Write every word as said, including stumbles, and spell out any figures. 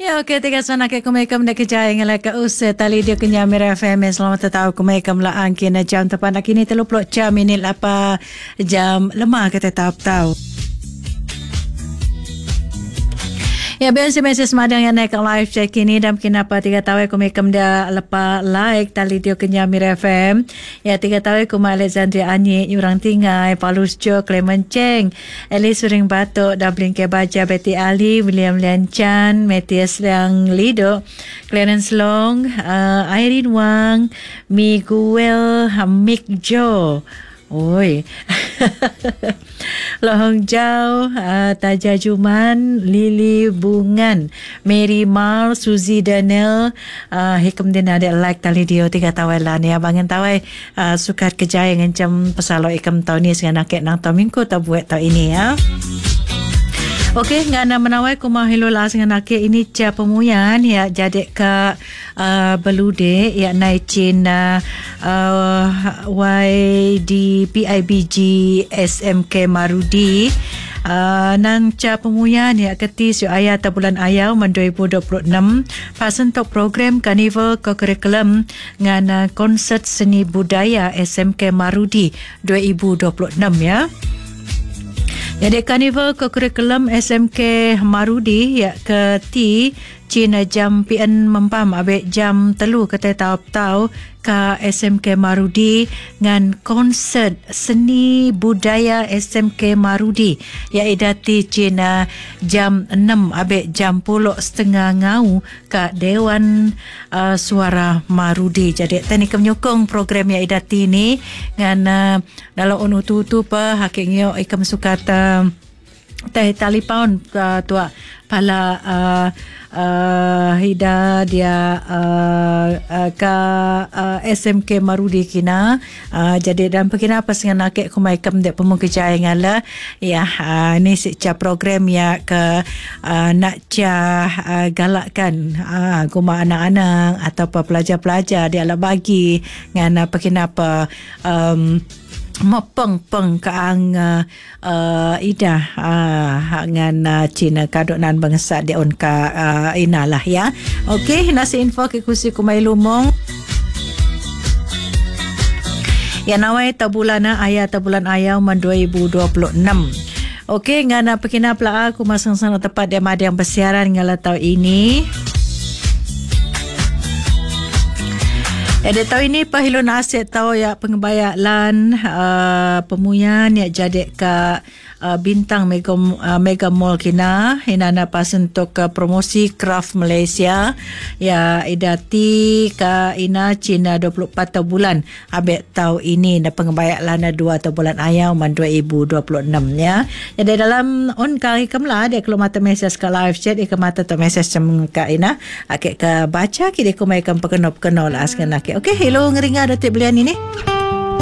Ya, okey, tiga sana ke kumekam na kejaya ngala ka use tali dia kenya Mira F M. Selamat tahu kumekam la angkin na jam tepan kini tiga puluh jam minit apa jam lemah kita tahu-tahu. Ya, biasa message madang yang naik live check ini dan kenapa tiga tahu aku mekam dia lepas like tali dia kenya Mira F M. Ya, tiga tahu aku Alexandria Anyi, Yurang Tinggai, Palus Jo, Clement Cheng, Eli Suring Batok, Dublin Kebaja, Betty Ali, William Lian Chan, Matthias Liang Lido, Clarence Long, uh, Irene Wang, Miguel Mick Jo. Oi. Lohong Jau, uh, Taja Juman, Lily Bungan, Mary Mal, Suzy Daniel, uh, hikam din ada like tali dia tiga tawai lah ni abangan tawai uh, sukat kejaya ngancam pasalo ikam tau ni dengan nakek nang tau minggu tak buat tau ini ya. Okey, ngana menawai kuma hilul as dengan nakek ini cia pemuyan ya jadi ke uh, belude ya naicin uh, uh, Y D P I B G S M K Marudi uh, nang cia pemuyan ya ketis yu ayat bulan ayau man dua ribu dua puluh enam pasen tok program Carnival ke kurikulum ngana konsert seni budaya S M K Marudi dua ribu dua puluh enam ya. Jadi Carnival ke kurikulum S M K Marudi ya ke ti Cina jam P N mempam abek jam telu kata tahu-tahu ke S M K Marudi ngan konsert seni budaya S M K Marudi ya idati Cina jam enam abek jam puluh setengah ngau ke Dewan uh, Suara Marudi. Jadi tani kemenyokong program ya idati ni ngan uh, dalam unu tu pa hakingyo ikam sukata teh telefon uh, tua pala uh, uh, hida dia uh, uh, ke uh, S M K Marudi kina uh, jadi dan pekina pas dengan nakek kumaikam dek pemukijaya ngala ya uh, ni secara program ya ke uh, nak ca uh, galakkan uh, kuma anak-anak atau pelajar-pelajar dia lah bagi ngana pekina apa um, mapeng-peng kaang uh, uh, ida uh, ngan uh, Cina kadonan bangsa dia on ka uh, inalah ya. Okey, nasi info ke kusi kumai lumong. Ya nawai tabulana ayat tabulan ayau man dua ribu dua puluh enam. Okey, ngana pekina pla aku masang-sang tepat dia madang bersiaran ngala tau ini. Ada tahu ini pahilun aset tahu ya pengebayalan uh, pemuyan ya jadi ke uh, bintang mega uh, mega mall kina hinana pas untuk uh, promosi craft Malaysia ya idati ke ina Cina dua puluh empat bulan abek tahu ini na pengebayalan dua atau bulan ayau man dua ribu dua puluh enam ya. Jadi dalam on kali kamla dia kalau mata mesej ke live chat ke mata tu mesej cem ka ina akek ke baca kini ko mai kam pekenop kenol as kan akek. Okey, hello ngeringa datik belian ini.